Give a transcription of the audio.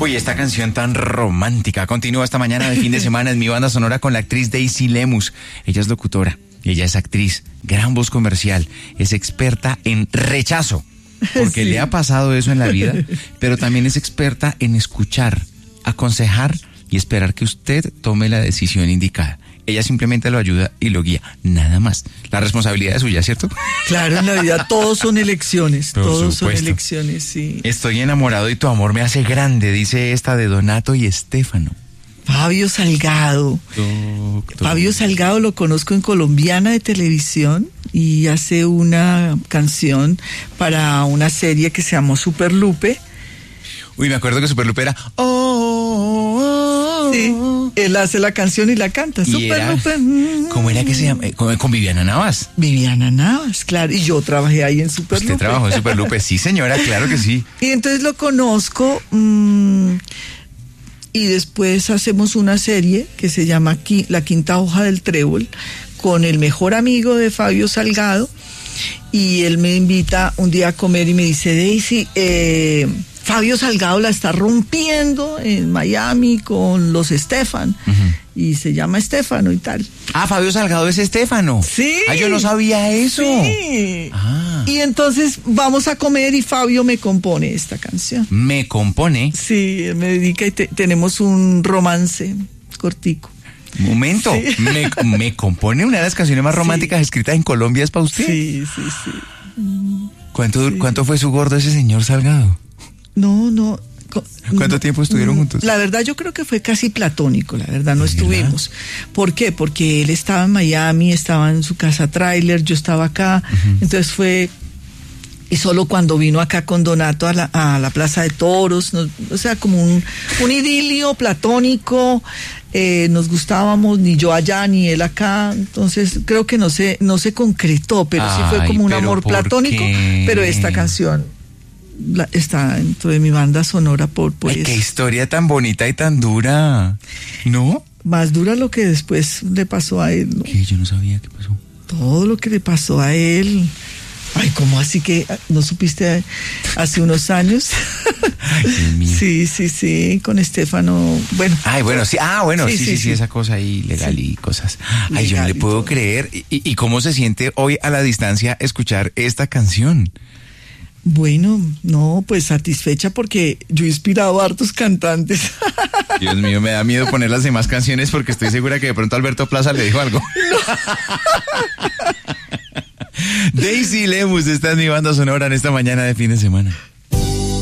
Uy, esta canción tan romántica continúa esta mañana de fin de semana en mi banda sonora con la actriz Daisy Lemus. Ella es locutora, ella es actriz, gran voz comercial, es experta en rechazo, porque le ha pasado eso en la vida, pero también es experta en escuchar, aconsejar y esperar que usted tome la decisión indicada. Ella simplemente lo ayuda y lo guía, nada más. La responsabilidad es suya, ¿cierto? Claro, en la vida todos son elecciones, Por todos supuesto. son elecciones, sí. Estoy enamorado y tu amor me hace grande, dice esta de Donato y Estefano. Fabio Salgado. Fabio Salgado lo conozco en Colombiana de Televisión y hace una canción para una serie que se llamó Super Lupe. Uy, me acuerdo que Superlupe era... Sí, él hace la canción y la canta. Y Super era, Lupe. ¿cómo era que se llama? Con Viviana Navas. Viviana Navas, claro. Y yo trabajé ahí en Super Usted Lupe. trabajó en Superlupe, sí señora, claro que sí. Y entonces lo conozco y después hacemos una serie que se llama La Quinta Hoja del Trébol con el mejor amigo de Fabio Salgado y él me invita un día a comer y me dice, Daisy, Fabio Salgado la está rompiendo en Miami con los Estefan y se llama Estefano y tal. Ah, Fabio Salgado es Estefano. Sí. Ah, yo no sabía eso. Sí. Ah. Y entonces vamos a comer y Fabio me compone esta canción. ¿Me compone? Sí, él me dedica y tenemos un romance cortico. Momento, Sí. me compone una de las canciones más románticas escritas en Colombia, ¿es para usted? Sí. ¿Cuánto fue su gordo ese señor Salgado? No. ¿Cuánto tiempo estuvieron juntos? La verdad yo creo que fue casi platónico, la verdad no estuvimos. ¿Por qué? Porque él estaba en Miami, estaba en su casa tráiler, yo estaba acá, entonces fue... Y solo cuando vino acá con Donato a la Plaza de Toros, o sea, como un idilio platónico, nos gustábamos, ni yo allá, ni él acá, entonces creo que no se concretó, pero sí fue como un amor platónico, pero esta canción está dentro de mi banda sonora por Ay, eso. qué historia tan bonita y tan dura, ¿no? Más dura lo que después le pasó a él, ¿no? Que yo no sabía qué pasó. Todo lo que le pasó a él. Ay, ¿cómo así que no supiste hace unos años? Ay, Dios mío. Sí, con Estefano, bueno. Ay, bueno, sí, sí, esa cosa ahí legal Sí. y cosas. Ay, yo no Legal le y puedo todo. creer. ¿Y cómo se siente hoy a la distancia escuchar esta canción? Bueno, no, pues satisfecha porque yo he inspirado a hartos cantantes. Dios mío, me da miedo poner las demás canciones porque estoy segura que de pronto Alberto Plaza le dijo algo. Daisy Lemus está en mi banda sonora en esta mañana de fin de semana.